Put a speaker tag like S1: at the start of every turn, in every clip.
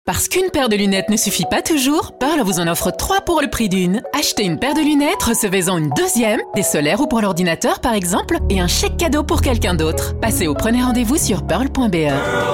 S1: Parce qu'une paire de lunettes ne suffit pas toujours, Pearl vous en offre 3 pour le prix d'une. Achetez une paire de lunettes, recevez-en une deuxième, des solaires ou pour l'ordinateur par exemple, et un chèque cadeau pour quelqu'un d'autre. Passez ou prenez rendez-vous sur pearl.be.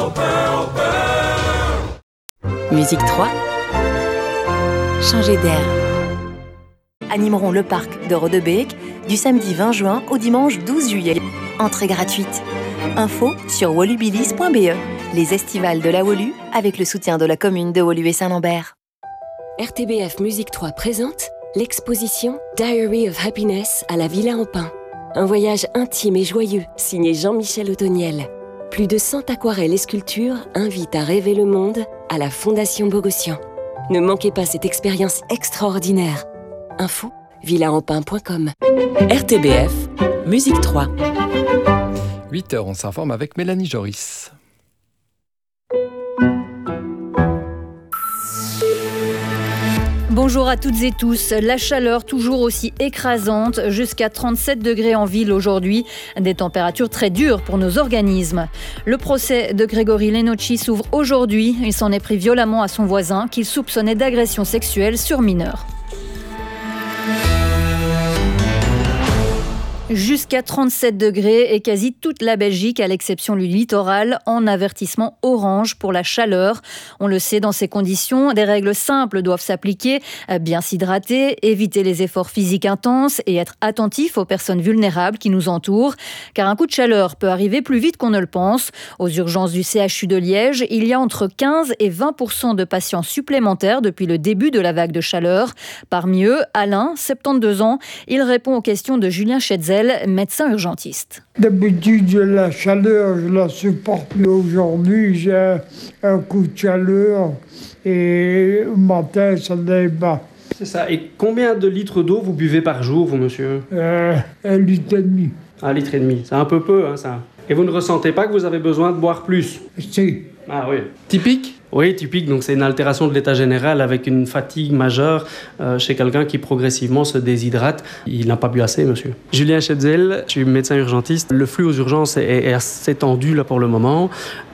S2: Musique 3. Changer d'air. Animeront le parc de Rodebeek du samedi 20 juin au dimanche 12 juillet. Entrée gratuite. Info sur wolubilis.be. Les estivales de la Wolu avec le soutien de la commune de Wolu et Saint-Lambert.
S3: RTBF Musique 3 présente l'exposition Diary of Happiness à la Villa en Pin. Un voyage intime et joyeux signé Jean-Michel Ottoniel. Plus de 100 aquarelles et sculptures invitent à rêver le monde à la Fondation Bogossian. Ne manquez pas cette expérience extraordinaire. Info villaenpin.com.
S2: RTBF Musique 3.
S4: 8h, on s'informe avec Mélanie Joris.
S5: Bonjour à toutes et tous. La chaleur toujours aussi écrasante, jusqu'à 37 degrés en ville aujourd'hui. Des températures très dures pour nos organismes. Le procès de Grégory Lenocci s'ouvre aujourd'hui. Il s'en est pris violemment à son voisin qu'il soupçonnait d'agression sexuelle sur mineur. Jusqu'à 37 degrés et quasi toute la Belgique, à l'exception du littoral, en avertissement orange pour la chaleur. On le sait, dans ces conditions, des règles simples doivent s'appliquer. Bien s'hydrater, éviter les efforts physiques intenses et être attentif aux personnes vulnérables qui nous entourent. Car un coup de chaleur peut arriver plus vite qu'on ne le pense. Aux urgences du CHU de Liège, il y a entre 15 et 20% de patients supplémentaires depuis le début de la vague de chaleur. Parmi eux, Alain, 72 ans, il répond aux questions de Julien Chetzel, médecin urgentiste.
S6: D'habitude, la chaleur, je la supporte. Mais aujourd'hui, j'ai un coup de chaleur et le matin, ça débat.
S7: C'est ça. Et combien de litres d'eau vous buvez par jour, vous, monsieur ?
S6: 1,5 litre.
S7: 1,5 litre. C'est un peu, hein, ça. Et vous ne ressentez pas que vous avez besoin de boire plus ?
S6: Si.
S7: Ah oui.
S4: Typique ?
S7: Oui, typique. Donc c'est une altération de l'état général avec une fatigue majeure chez quelqu'un qui progressivement se déshydrate. Il n'a pas bu assez, monsieur. Julien Chetzel, je suis médecin urgentiste. Le flux aux urgences est assez tendu là pour le moment,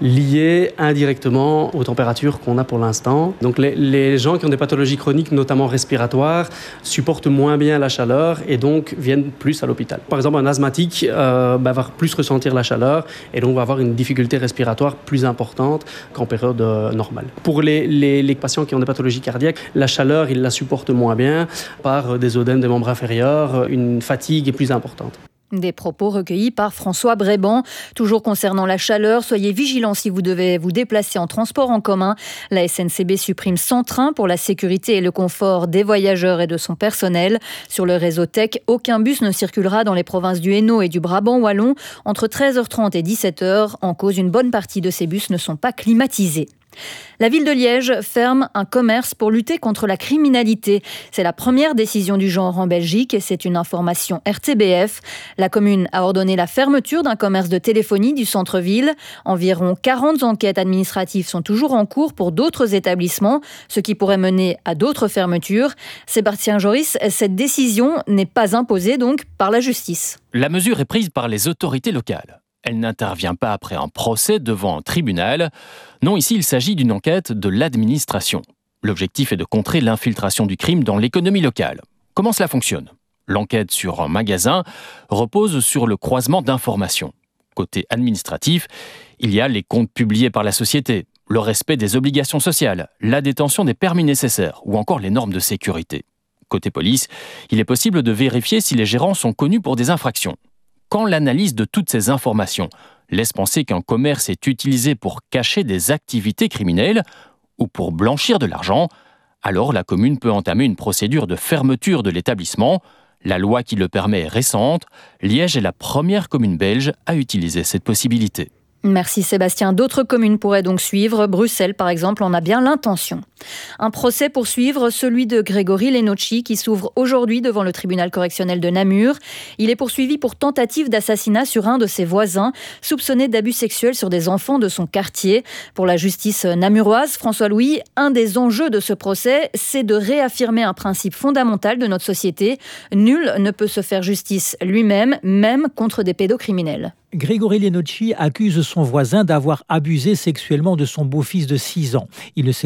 S7: lié indirectement aux températures qu'on a pour l'instant. Donc les gens qui ont des pathologies chroniques, notamment respiratoires, supportent moins bien la chaleur et donc viennent plus à l'hôpital. Par exemple, un asthmatique va plus ressentir la chaleur et donc va avoir une difficulté respiratoire plus importante qu'en période normale. Pour les patients qui ont des pathologies cardiaques, la chaleur, ils la supportent moins bien par des œdèmes des membres inférieurs, une fatigue est plus importante.
S5: Des propos recueillis par François Bréban. Toujours concernant la chaleur, soyez vigilants si vous devez vous déplacer en transport en commun. La SNCB supprime 100 trains pour la sécurité et le confort des voyageurs et de son personnel. Sur le réseau Tech, aucun bus ne circulera dans les provinces du Hainaut et du Brabant wallon entre 13h30 et 17h. En cause, une bonne partie de ces bus ne sont pas climatisés. La ville de Liège ferme un commerce pour lutter contre la criminalité. C'est la première décision du genre en Belgique et c'est une information RTBF. La commune a ordonné la fermeture d'un commerce de téléphonie du centre-ville. Environ 40 enquêtes administratives sont toujours en cours pour d'autres établissements, ce qui pourrait mener à d'autres fermetures. Sébastien Joris, cette décision n'est pas imposée donc par la justice.
S8: La mesure est prise par les autorités locales. Elle n'intervient pas après un procès devant un tribunal. Non, ici, il s'agit d'une enquête de l'administration. L'objectif est de contrer l'infiltration du crime dans l'économie locale. Comment cela fonctionne ? L'enquête sur un magasin repose sur le croisement d'informations. Côté administratif, il y a les comptes publiés par la société, le respect des obligations sociales, la détention des permis nécessaires ou encore les normes de sécurité. Côté police, il est possible de vérifier si les gérants sont connus pour des infractions. Quand l'analyse de toutes ces informations laisse penser qu'un commerce est utilisé pour cacher des activités criminelles ou pour blanchir de l'argent, alors la commune peut entamer une procédure de fermeture de l'établissement. La loi qui le permet est récente. Liège est la première commune belge à utiliser cette possibilité.
S5: Merci Sébastien. D'autres communes pourraient donc suivre. Bruxelles, par exemple, en a bien l'intention. Un procès pour suivre, celui de Grégory Lenocci, qui s'ouvre aujourd'hui devant le tribunal correctionnel de Namur. Il est poursuivi pour tentative d'assassinat sur un de ses voisins, soupçonné d'abus sexuels sur des enfants de son quartier. Pour la justice namuroise, François Louis, un des enjeux de ce procès, c'est de réaffirmer un principe fondamental de notre société. Nul ne peut se faire justice lui-même, même contre des pédocriminels.
S9: Grégory Lenocci accuse son voisin d'avoir abusé sexuellement de son beau-fils de 6 ans. Il ne s'est